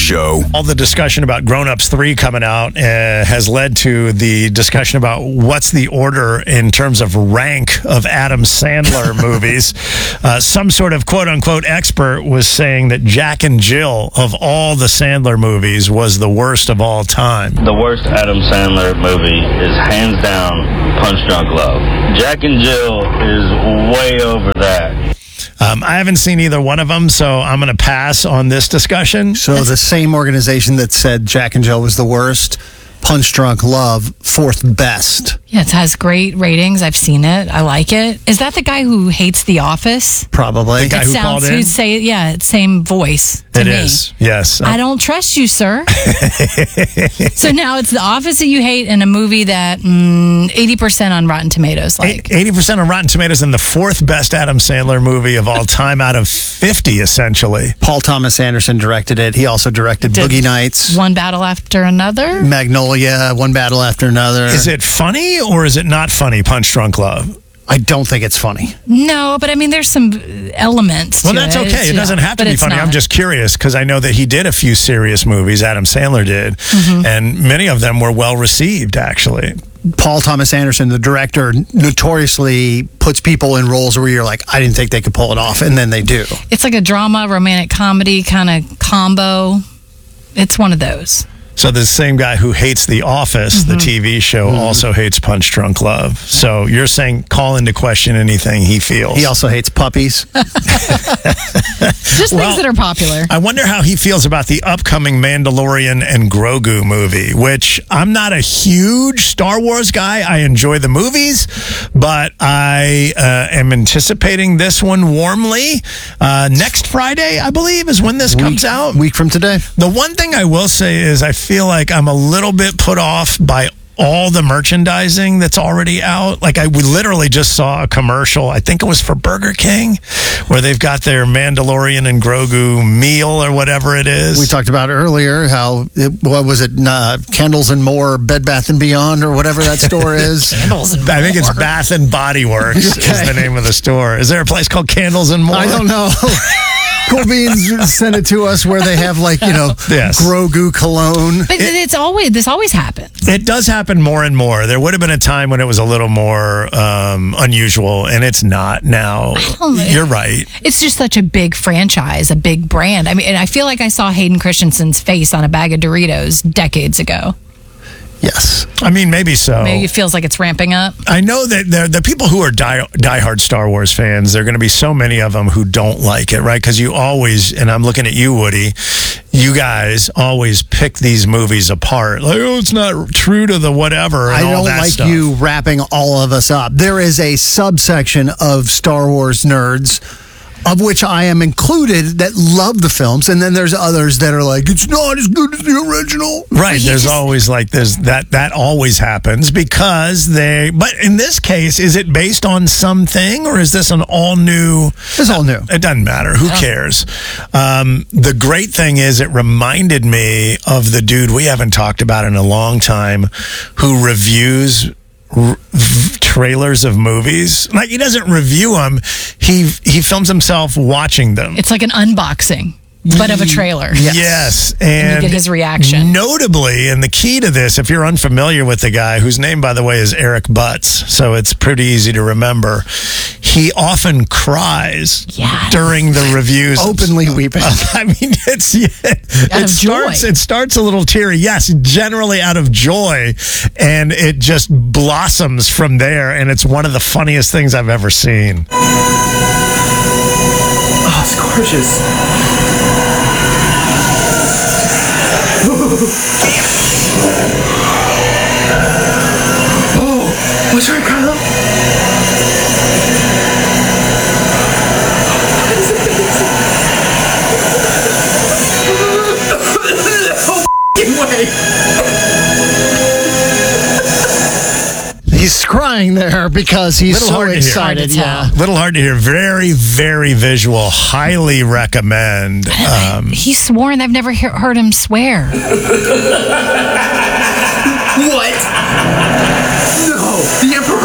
Show. All the discussion about Grown Ups 3 coming out has led to the discussion about what's the order in terms of rank of Adam Sandler movies. Some sort of quote-unquote expert was saying that Jack and Jill, of all the Sandler movies, was the worst of all time. The worst Adam Sandler movie is hands down Punch Drunk Love. Jack and Jill is way over that. I haven't seen either one of them, so I'm going to pass on this discussion. So the same organization that said Jack and Jill was the worst, Punch Drunk Love, fourth best. Yeah, it has great ratings. I've seen it. I like it. Is that the guy who hates The Office? Probably. The guy who called in? Same voice to me. It is, yes. I don't trust you, sir. So now it's The Office that you hate and a movie that 80% on Rotten Tomatoes. 80% on Rotten Tomatoes and the fourth best Adam Sandler movie of all time out of 50, essentially. Paul Thomas Anderson directed it. He also directed Boogie Nights. One Battle After Another? Magnolia, One Battle After Another. Is it funny or is it not funny, Punch Drunk Love? I don't think it's funny. No, but I mean, there's some elements to Well, that's okay. It doesn't have to be funny. I'm just curious because I know that he did a few serious movies, Adam Sandler did, and many of them were well received, actually. Paul Thomas Anderson, the director, notoriously puts people in roles where you're like, I didn't think they could pull it off, and then they do. It's like a drama, romantic comedy kind of combo. It's one of those. So the same guy who hates The Office, the TV show, also hates Punch Drunk Love. So you're saying call into question anything he feels. He also hates puppies. Just things that are popular. I wonder how he feels about the upcoming Mandalorian and Grogu movie, which I'm not a huge Star Wars guy. I enjoy the movies, but I am anticipating this one warmly. Next Friday, I believe, is when this comes out. Week from today. The one thing I will say is I feel like I'm a little bit put off by all the merchandising that's already out. Like we literally just saw a commercial, I think it was for Burger King, where they've got their Mandalorian and Grogu meal or whatever it is. We talked about earlier how, what was it, Candles and More, Bed Bath & Beyond, or whatever that store is. Candles and More. I think it's Bath and Body Works is the name of the store. Is there a place called Candles and More? I don't know. Cool Beans sent it to us where they have Grogu cologne. But this always happens. It does happen more and more. There would have been a time when it was a little more unusual, and it's not now. You're right. It's just such a big franchise, a big brand. I mean, and I feel like I saw Hayden Christensen's face on a bag of Doritos decades ago. Yes. I mean, maybe so. Maybe it feels like it's ramping up. I know that the people who are diehard Star Wars fans, there are going to be so many of them who don't like it, right? Because you always, and I'm looking at you, Woody, you guys always pick these movies apart. Like, oh, it's not true to the whatever and I all don't that like stuff. you wrapping all of us up. There is a subsection of Star Wars nerds, of which I am included, that love the films, and then there's others that are like, it's not as good as the original. Right, there's that always happens because but in this case, is it based on something or is this an all new? It's all new. It doesn't matter. Who cares? The great thing is it reminded me of the dude we haven't talked about in a long time who reviews trailers of movies. Like, he doesn't review them, he films himself watching them. It's like an unboxing, but of a trailer. Yes. And you get his reaction. Notably, and the key to this, if you're unfamiliar with the guy, whose name, by the way, is Eric Butts, so it's pretty easy to remember, he often cries during the reviews. Openly weeping. I mean, it starts a little teary. Yes, generally out of joy, and it just blossoms from there, and it's one of the funniest things I've ever seen. Oh, it's gorgeous. Oh, what's right, Kylo? No way. He's crying there because he's so excited. Yeah, little hard to hear. Very, very visual. Highly recommend. He's sworn. I've never heard him swear. What? No, the Emperor